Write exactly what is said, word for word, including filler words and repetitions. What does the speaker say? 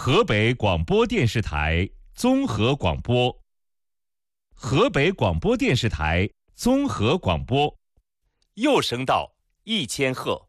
河北广播电视台综合广播，河北广播电视台综合广播， 又升到一千赫。